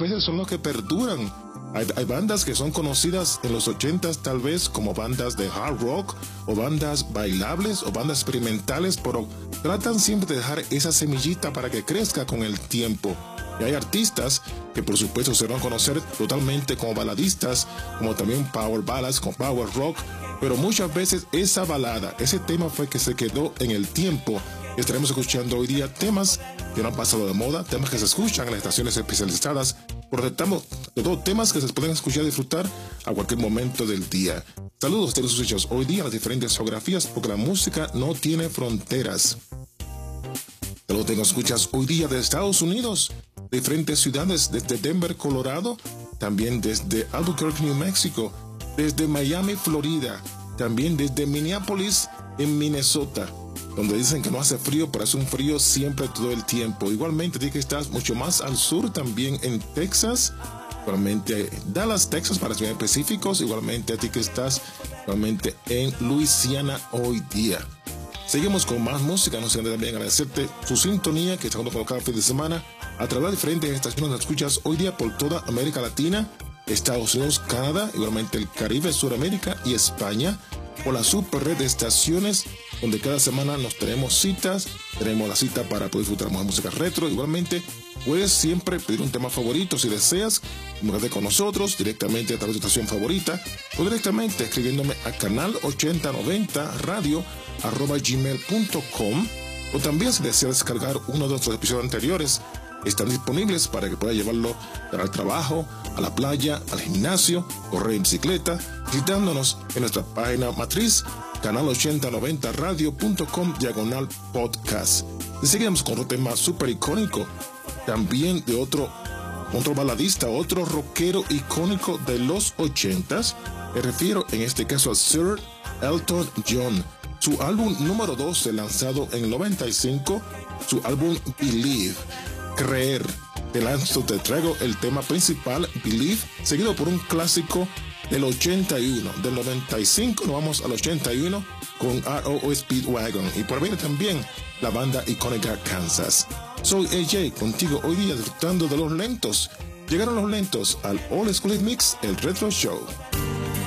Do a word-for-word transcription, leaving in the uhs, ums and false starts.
veces son los que perduran. Hay, hay bandas que son conocidas en los ochentas tal vez como bandas de hard rock o bandas bailables o bandas experimentales, pero tratan siempre de dejar esa semillita para que crezca con el tiempo. Y hay artistas que por supuesto se van a conocer totalmente como baladistas, como también power ballads, con power rock, pero muchas veces esa balada, ese tema fue que se quedó en el tiempo. Estaremos escuchando hoy día temas que no han pasado de moda, temas que se escuchan en las estaciones especializadas, pero tratamos de todo temas que se pueden escuchar y disfrutar a cualquier momento del día. Saludos, tenemos hechos hoy día en las diferentes geografías, porque la música no tiene fronteras. Saludos, tengo escuchas hoy día de Estados Unidos, de diferentes ciudades, desde Denver, Colorado, también desde Albuquerque, New Mexico, desde Miami, Florida, también desde Minneapolis, en Minnesota, donde dicen que no hace frío, pero hace un frío siempre todo el tiempo. Igualmente, di que estás mucho más al sur, también en Texas, igualmente Dallas, Texas, para ser específicos, igualmente a ti que estás igualmente en Luisiana hoy día. Seguimos con más música, no sé también agradecerte su sintonía que está con cada fin de semana a través de diferentes estaciones de escuchas hoy día por toda América Latina, Estados Unidos, Canadá, igualmente el Caribe, Suramérica y España, por la super red de estaciones donde cada semana nos tenemos citas, tenemos la cita para poder disfrutar más música retro. Igualmente puedes siempre pedir un tema favorito si deseas, comunicarte con nosotros directamente a través de tu estación favorita o directamente escribiéndome a canal ochenta noventa radio arroba gmail punto com, o también si deseas descargar uno de nuestros episodios anteriores, están disponibles para que puedas llevarlo al trabajo, a la playa, al gimnasio, correr en bicicleta, visitándonos en nuestra página matriz, canal ochenta noventa radio punto com, diagonal podcast. Y seguimos con otro tema súper icónico, también de otro, otro baladista, otro rockero icónico de los ochentas. Me refiero en este caso a Sir Elton John. Su álbum número doce, lanzado en el noventa y cinco, su álbum Believe, Creer. Te lanzo, te traigo el tema principal, Believe, seguido por un clásico del ochenta y uno. Del noventa y cinco nos vamos al ochenta y uno con R O O Speedwagon. Y por venir también la banda icónica Kansas. Soy A J, contigo hoy día disfrutando de los lentos. Llegaron los lentos al All School Mix, el Retro Show.